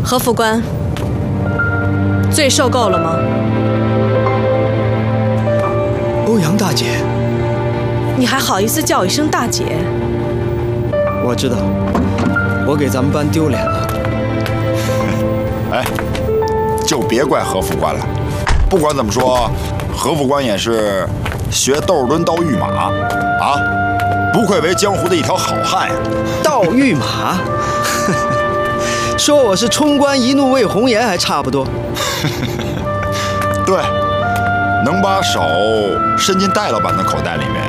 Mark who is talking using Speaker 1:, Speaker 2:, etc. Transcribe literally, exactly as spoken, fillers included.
Speaker 1: 何副官，罪受够了吗？
Speaker 2: 欧阳大姐，
Speaker 1: 你还好意思叫我一声大姐？
Speaker 2: 我知道，我给咱们班丢脸了。
Speaker 3: 哎，就别怪何副官了。不管怎么说，何副官也是学窦尔敦盗御马啊，不愧为江湖的一条好汉呀。
Speaker 2: 盗御马？说我是冲冠一怒为红颜还差不多。
Speaker 3: 对，能把手伸进戴老板的口袋里面，